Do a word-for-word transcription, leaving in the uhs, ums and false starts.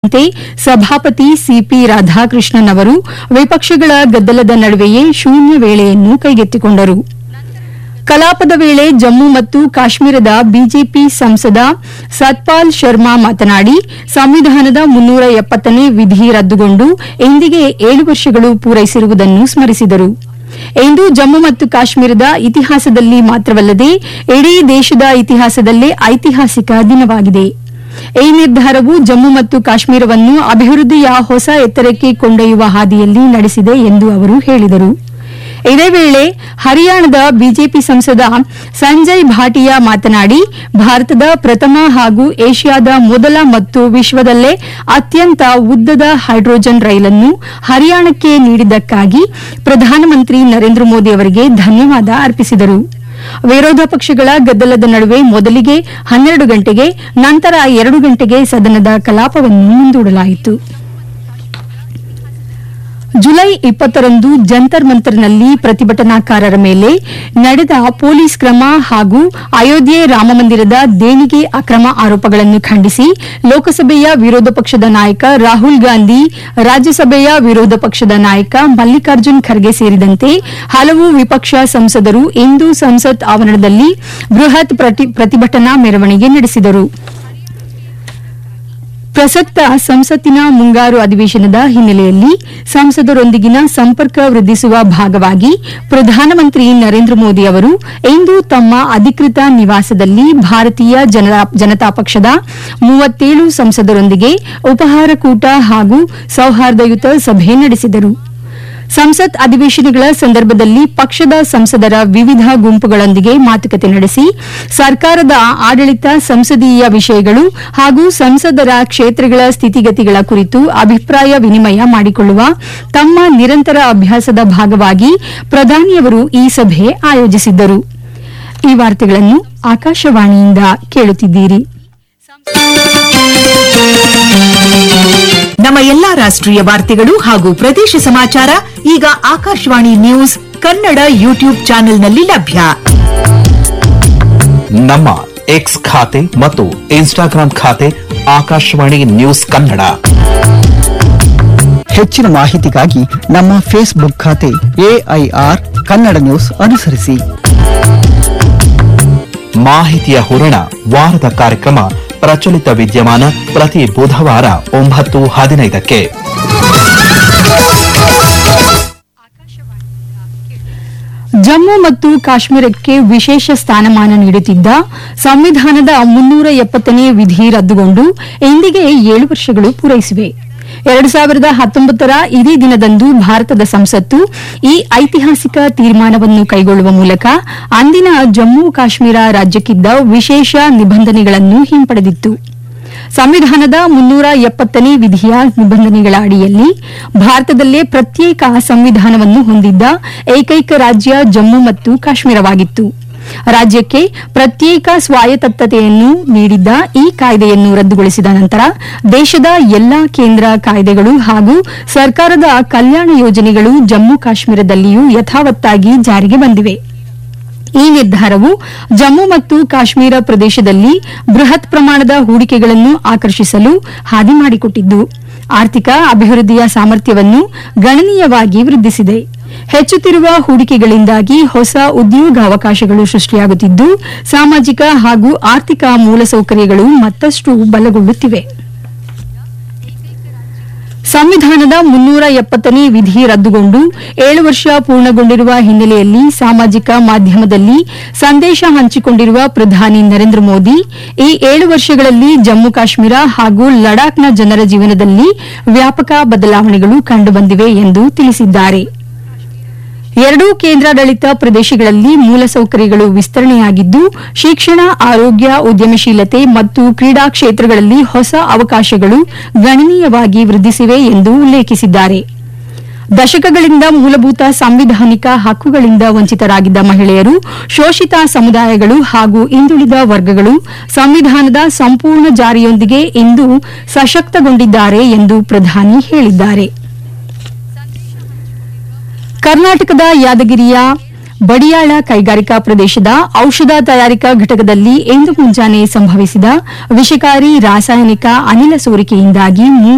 ಸೇರಿದಂತೆ ಸಭಾಪತಿ ಸಿಪಿ ರಾಧಾಕೃಷ್ಣನ್ ಅವರು ವಿಪಕ್ಷಗಳ ಗದ್ದಲದ ನಡುವೆಯೇ ಶೂನ್ಯ ವೇಳೆಯನ್ನು ಕೈಗೆತ್ತಿಕೊಂಡರು. ಕಲಾಪದ ವೇಳೆ ಜಮ್ಮು ಮತ್ತು ಕಾಶ್ಮೀರದ ಬಿಜೆಪಿ ಸಂಸದ ಸತ್ಪಾಲ್ ಶರ್ಮಾ ಮಾತನಾಡಿ, ಸಂವಿಧಾನದ ಮುನ್ನೂರ ಎಪ್ಪತ್ತನೇ ವಿಧಿ ರದ್ದುಗೊಂಡು ಇಂದಿಗೆ ಏಳು ವರ್ಷಗಳು ಪೂರೈಸಿರುವುದನ್ನು ಸ್ಮರಿಸಿದರು. ಇಂದು ಜಮ್ಮು ಮತ್ತು ಕಾಶ್ಮೀರದ ಇತಿಹಾಸದಲ್ಲಿ ಮಾತ್ರವಲ್ಲದೆ ಇಡೀ ದೇಶದ ಇತಿಹಾಸದಲ್ಲೇ ಐತಿಹಾಸಿಕ ದಿನವಾಗಿದೆ. ಈ ನಿರ್ಧಾರವು ಜಮ್ಮು ಮತ್ತು ಕಾಶ್ಮೀರವನ್ನು ಅಭಿವೃದ್ಧಿಯ ಹೊಸ ಎತ್ತರಕ್ಕೆ ಕೊಂಡೊಯ್ಯುವ ಹಾದಿಯಲ್ಲಿ ನಡೆಸಿದೆ ಎಂದು ಅವರು ಹೇಳಿದರು. ಇದೇ ವೇಳೆ ಹರಿಯಾಣದ ಬಿಜೆಪಿ ಸಂಸದ ಸಂಜಯ್ ಭಾಟಿಯಾ ಮಾತನಾಡಿ, ಭಾರತದ ಪ್ರಥಮ ಹಾಗೂ ಏಷ್ಯಾದ ಮೊದಲ ಮತ್ತು ವಿಶ್ವದಲ್ಲೇ ಅತ್ಯಂತ ಉದ್ದದ ಹೈಡ್ರೋಜನ್ ರೈಲನ್ನು ಹರಿಯಾಣಕ್ಕೆ ನೀಡಿದ್ದಕ್ಕಾಗಿ ಪ್ರಧಾನಮಂತ್ರಿ ನರೇಂದ್ರ ಮೋದಿ ಅವರಿಗೆ ಧನ್ಯವಾದ ಅರ್ಪಿಸಿದರು. ವಿರೋಧ ಪಕ್ಷಗಳ ಗದ್ದಲದ ನಡುವೆ ಮೊದಲಿಗೆ ಹನ್ನೆರಡು ಗಂಟೆಗೆ, ನಂತರ ಎರಡು ಗಂಟೆಗೆ ಸದನದ ಕಲಾಪವನ್ನು ಮುಂದೂಡಲಾಯಿತು. ಜುಲೈ ಇಪ್ಪತ್ತರಂದು ಜಂತರ್ ಮಂತರ್ನಲ್ಲಿ ಪ್ರತಿಭಟನಾಕಾರರ ಮೇಲೆ ನಡೆದ ಪೊಲೀಸ್ ಕ್ರಮ ಹಾಗೂ ಅಯೋಧ್ಯೆ ರಾಮಮಂದಿರದ ದೇಣಿಗೆ ಅಕ್ರಮ ಆರೋಪಗಳನ್ನು ಖಂಡಿಸಿ ಲೋಕಸಭೆಯ ವಿರೋಧ ಪಕ್ಷದ ನಾಯಕ ರಾಹುಲ್ ಗಾಂಧಿ, ರಾಜ್ಯಸಭೆಯ ವಿರೋಧ ಪಕ್ಷದ ನಾಯಕ ಮಲ್ಲಿಕಾರ್ಜುನ್ ಖರ್ಗೆ ಸೇರಿದಂತೆ ಹಲವು ವಿಪಕ್ಷ ಸಂಸದರು ಇಂದು ಸಂಸತ್ ಆವರಣದಲ್ಲಿ ಬೃಹತ್ ಪ್ರತಿಭಟನಾ ಮೆರವಣಿಗೆ ನಡೆಸಿದರು. ಪ್ರಸಕ್ತ ಸಂಸತ್ತಿನ ಮುಂಗಾರು ಅಧಿವೇಶನದ ಹಿನ್ನೆಲೆಯಲ್ಲಿ ಸಂಸದರೊಂದಿಗಿನ ಸಂಪರ್ಕ ವೃದ್ಧಿಸುವ ಭಾಗವಾಗಿ ಪ್ರಧಾನಮಂತ್ರಿ ನರೇಂದ್ರ ಮೋದಿ ಅವರು ಇಂದು ತಮ್ಮ ಅಧಿಕೃತ ನಿವಾಸದಲ್ಲಿ ಭಾರತೀಯ ಜನತಾ ಪಕ್ಷದ ಮೂವತ್ತೇಳು ಸಂಸದರೊಂದಿಗೆ ಉಪಹಾರ ಕೂಟ ಹಾಗೂ ಸೌಹಾರ್ದಯುತ ಸಭೆ ನಡೆಸಿದರು. ಸಂಸತ್ ಅಧಿವೇಶನಗಳ ಸಂದರ್ಭದಲ್ಲಿ ಪಕ್ಷದ ಸಂಸದರ ವಿವಿಧ ಗುಂಪುಗಳೊಂದಿಗೆ ಮಾತುಕತೆ ನಡೆಸಿ ಸರ್ಕಾರದ ಆಡಳಿತ, ಸಂಸದೀಯ ವಿಷಯಗಳು ಹಾಗೂ ಸಂಸದರ ಕ್ಷೇತ್ರಗಳ ಸ್ಥಿತಿಗತಿಗಳ ಕುರಿತು ಅಭಿಪ್ರಾಯ ವಿನಿಮಯ ಮಾಡಿಕೊಳ್ಳುವ ತಮ್ಮ ನಿರಂತರ ಅಭ್ಯಾಸದ ಭಾಗವಾಗಿ ಪ್ರಧಾನಿಯವರು ಈ ಸಭೆ ಆಯೋಜಿಸಿದ್ದರು. ಈ ವಾರ್ತೆಗಳನ್ನು ಆಕಾಶವಾಣಿಯಿಂದ ಕೇಳುತ್ತಿದ್ದೀರಿ. ನಮ್ಮ ಎಲ್ಲಾ ರಾಷ್ಟ್ರೀಯ ವಾರ್ತೆಗಳು ಹಾಗೂ ಪ್ರದೇಶ ಸಮಾಚಾರ ಈಗ ಆಕಾಶವಾಣಿ ನ್ಯೂಸ್ ಕನ್ನಡ ಯೂಟ್ಯೂಬ್ ಚಾನೆಲ್ನಲ್ಲಿ ಲಭ್ಯ. ನಮ್ಮ ಎಕ್ಸ್ ಖಾತೆ ಮತ್ತು ಇನ್ಸ್ಟಾಗ್ರಾಂ ಖಾತೆ ಆಕಾಶವಾಣಿ ನ್ಯೂಸ್ ಕನ್ನಡ. ಹೆಚ್ಚಿನ ಮಾಹಿತಿಗಾಗಿ ನಮ್ಮ ಫೇಸ್ಬುಕ್ ಖಾತೆ ಎಐಆರ್ ಕನ್ನಡ ನ್ಯೂಸ್ ಅನುಸರಿಸಿ. ಮಾಹಿತಿಯ ಹೂರಣ ವಾರದ ಕಾರ್ಯಕ್ರಮ ಪ್ರಚಲಿತ ವಿದ್ಯಮಾನ ಪ್ರತಿ ಬುಧವಾರ ಒಂಬತ್ತು ಹದಿನೈದಕ್ಕೆ. ಜಮ್ಮು ಮತ್ತು ಕಾಶ್ಮೀರಕ್ಕೆ ವಿಶೇಷ ಸ್ಥಾನಮಾನ ನೀಡುತ್ತಿದ್ದ ಸಂವಿಧಾನದ ಮುನ್ನೂರ ಎಪ್ಪತ್ತನೇ ವಿಧಿ ರದ್ದುಗೊಂಡು ಇಂದಿಗೆ ಏಳು ವರ್ಷಗಳು ಪೂರೈಸಿವೆ. ಎರಡು ಸಾವಿರದ ಹತ್ತೊಂಬತ್ತರ ಇದೇ ದಿನದಂದು ಭಾರತದ ಸಂಸತ್ತು ಈ ಐತಿಹಾಸಿಕ ತೀರ್ಮಾನವನ್ನು ಕೈಗೊಳ್ಳುವ ಮೂಲಕ ಅಂದಿನ ಜಮ್ಮು ಕಾಶ್ಮೀರ ರಾಜ್ಯಕ್ಕಿದ್ದ ವಿಶೇಷ ನಿಬಂಧನೆಗಳನ್ನು ಹಿಂಪಡೆದಿತ್ತು. ಸಂವಿಧಾನದ ಮುನ್ನೂರ ಎಪ್ಪತ್ತನೇ ವಿಧಿಯ ನಿಬಂಧನೆಗಳ ಅಡಿಯಲ್ಲಿ ಭಾರತದಲ್ಲೇ ಪ್ರತ್ಯೇಕ ಸಂವಿಧಾನವನ್ನು ಹೊಂದಿದ್ದ ಏಕೈಕ ರಾಜ್ಯ ಜಮ್ಮು ಮತ್ತು ಕಾಶ್ಮೀರವಾಗಿತ್ತು. ರಾಜ್ಯಕ್ಕೆ ಪ್ರತ್ಯೇಕ ಸ್ವಾಯತ್ತತೆಯನ್ನು ನೀಡಿದ್ದ ಈ ಕಾಯ್ದೆಯನ್ನು ರದ್ದುಗೊಳಿಸಿದ ನಂತರ ದೇಶದ ಎಲ್ಲಾ ಕೇಂದ್ರ ಕಾಯ್ದೆಗಳು ಹಾಗೂ ಸರ್ಕಾರದ ಕಲ್ಯಾಣ ಯೋಜನೆಗಳು ಜಮ್ಮು ಕಾಶ್ಮೀರದಲ್ಲಿಯೂ ಯಥಾವತ್ತಾಗಿ ಜಾರಿಗೆ ಬಂದಿವೆ. ಈ ನಿರ್ಧಾರವು ಜಮ್ಮು ಮತ್ತು ಕಾಶ್ಮೀರ ಪ್ರದೇಶದಲ್ಲಿ ಬೃಹತ್ ಪ್ರಮಾಣದ ಹೂಡಿಕೆಗಳನ್ನು ಆಕರ್ಷಿಸಲು ಹಾದಿ ಮಾಡಿಕೊಟ್ಟಿದ್ದು, ಆರ್ಥಿಕ ಅಭಿವೃದ್ಧಿಯ ಸಾಮರ್ಥ್ಯವನ್ನು ಗಣನೀಯವಾಗಿ ವೃದ್ಧಿಸಿದೆ. ಹೆಚ್ಚುತ್ತಿರುವ ಹೂಡಿಕೆಗಳಿಂದಾಗಿ ಹೊಸ ಉದ್ಯೋಗಾವಕಾಶಗಳು ಸೃಷ್ಟಿಯಾಗುತ್ತಿದ್ದು, ಸಾಮಾಜಿಕ ಹಾಗೂ ಆರ್ಥಿಕ ಮೂಲಸೌಕರ್ಯಗಳು ಮತ್ತಷ್ಟು ಬಲಗೊಳ್ಳುತ್ತಿವೆ. ಸಂವಿಧಾನದ ಮುನ್ನೂರ ಎಪ್ಪತ್ತನೇ ವಿಧಿ ರದ್ದುಗೊಂಡು ಏಳು ವರ್ಷ ಪೂರ್ಣಗೊಂಡಿರುವ ಹಿನ್ನೆಲೆಯಲ್ಲಿ ಸಾಮಾಜಿಕ ಮಾಧ್ಯಮದಲ್ಲಿ ಸಂದೇಶ ಹಂಚಿಕೊಂಡಿರುವ ಪ್ರಧಾನಿ ನರೇಂದ್ರ ಮೋದಿ, ಈ ಏಳು ವರ್ಷಗಳಲ್ಲಿ ಜಮ್ಮು ಕಾಶ್ಮೀರ ಹಾಗೂ ಲಡಾಖ್ನ ಜನರ ಜೀವನದಲ್ಲಿ ವ್ಯಾಪಕ ಬದಲಾವಣೆಗಳು ಕಂಡುಬಂದಿವೆ ಎಂದು ತಿಳಿಸಿದ್ದಾರೆ. ಎರಡೂ ಕೇಂದ್ರಾಡಳಿತ ಪ್ರದೇಶಗಳಲ್ಲಿ ಮೂಲಸೌಕರ್ಯಗಳು ವಿಸ್ತರಣೆಯಾಗಿದ್ದು, ಶಿಕ್ಷಣ, ಆರೋಗ್ಯ, ಉದ್ಯಮಶೀಲತೆ ಮತ್ತು ಕ್ರೀಡಾ ಕ್ಷೇತ್ರಗಳಲ್ಲಿ ಹೊಸ ಅವಕಾಶಗಳು ಗಣನೀಯವಾಗಿ ವೃದ್ಧಿಸಿವೆ ಎಂದು ಉಲ್ಲೇಖಿಸಿದ್ದಾರೆ. ದಶಕಗಳಿಂದ ಮೂಲಭೂತ ಸಾಂವಿಧಾನಿಕ ಹಕ್ಕುಗಳಿಂದ ವಂಚಿತರಾಗಿದ್ದ ಮಹಿಳೆಯರು, ಶೋಷಿತ ಸಮುದಾಯಗಳು ಹಾಗೂ ಹಿಂದುಳಿದ ವರ್ಗಗಳು ಸಂವಿಧಾನದ ಸಂಪೂರ್ಣ ಜಾರಿಯೊಂದಿಗೆ ಇಂದು ಸಶಕ್ತಗೊಂಡಿದ್ದಾರೆ ಎಂದು ಪ್ರಧಾನಿ ಹೇಳಿದ್ದಾರೆ. ಕರ್ನಾಟಕದ ಯಾದಗಿರಿಯ ಬಡಿಯಾಳ ಕೈಗಾರಿಕಾ ಪ್ರದೇಶದ ಔಷಧ ತಯಾರಿಕಾ ಘಟಕದಲ್ಲಿ ಇಂದು ಮುಂಜಾನೆ ಸಂಭವಿಸಿದ ವಿಷಕಾರಿ ರಾಸಾಯನಿಕ ಅನಿಲ ಸೋರಿಕೆಯಿಂದಾಗಿ